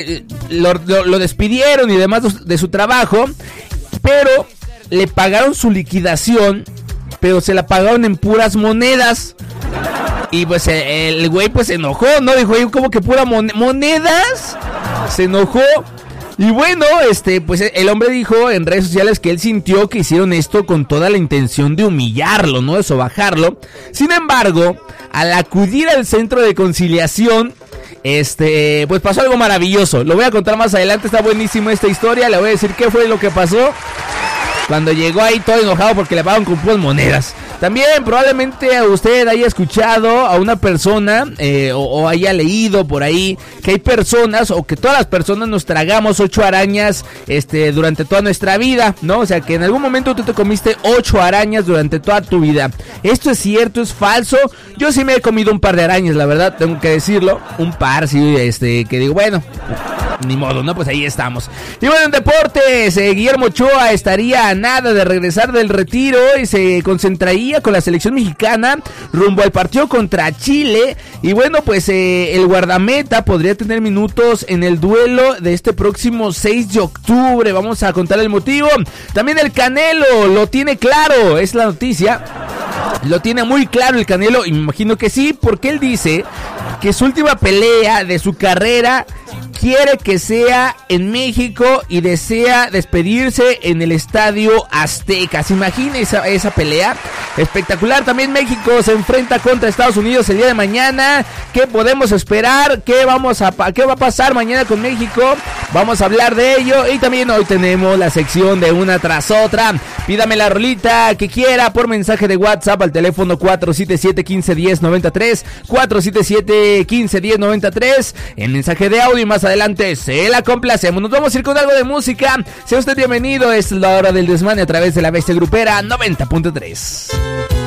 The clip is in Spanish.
lo despidieron y demás de su trabajo, pero le pagaron su liquidación, pero se la pagaron en puras monedas. Y pues el güey pues se enojó, ¿no? Dijo, ¿cómo que pura monedas? Se enojó. Y bueno, pues el hombre dijo en redes sociales que él sintió que hicieron esto con toda la intención de humillarlo, ¿no? De sobajarlo. Sin embargo, al acudir al centro de conciliación, pues pasó algo maravilloso. Lo voy a contar más adelante, está buenísima esta historia. Le voy a decir qué fue lo que pasó cuando llegó ahí todo enojado porque le pagaron con puras monedas. También probablemente usted haya escuchado a una persona o haya leído por ahí que hay personas, o que todas las personas nos tragamos 8 arañas durante toda nuestra vida, ¿no? O sea, que en algún momento tú te comiste 8 arañas durante toda tu vida. ¿Esto es cierto? ¿Es falso? Yo sí me he comido un par de arañas, la verdad, tengo que decirlo. Un par, sí, que digo, bueno, ni modo, ¿no? Pues ahí estamos. Y bueno, en deportes, Guillermo Ochoa estaría a nada de regresar del retiro y se concentraría con la selección mexicana rumbo al partido contra Chile. Y bueno, pues el guardameta podría tener minutos en el duelo de este próximo 6 de octubre. Vamos a contar el motivo. También el Canelo lo tiene claro, es la noticia. Lo tiene muy claro el Canelo, y me imagino que sí, porque él dice que su última pelea de su carrera quiere que sea en México y desea despedirse en el Estadio Azteca. ¿Se imagina esa pelea? Espectacular. También México se enfrenta contra Estados Unidos el día de mañana. ¿Qué podemos esperar? ¿Qué va a pasar mañana con México? Vamos a hablar de ello. Y también hoy tenemos la sección de una tras otra. Pídame la rolita que quiera por mensaje de WhatsApp al teléfono 477-1510-93, 477-1510-93, en mensaje de audio, y más adelante se la complacemos. Nos vamos a ir con algo de música. Sea usted bienvenido, es la hora del desmane a través de la Bestia Grupera 90.3.